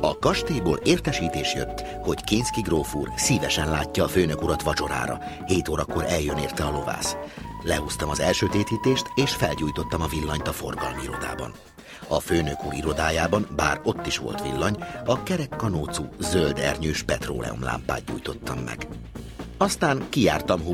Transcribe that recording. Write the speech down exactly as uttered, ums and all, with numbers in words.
A kastélyból értesítés jött, hogy Kinszky gróf úr szívesen látja a főnök urat vacsorára. Hét órakor eljön érte a lovász. Lehúztam az elsötétítést, és felgyújtottam a villanyt a forgalmi irodában. A főnök úr irodájában, bár ott is volt villany, a kerek kanócú, zöld ernyős petróleumlámpát gyújtottam meg. Aztán kijártam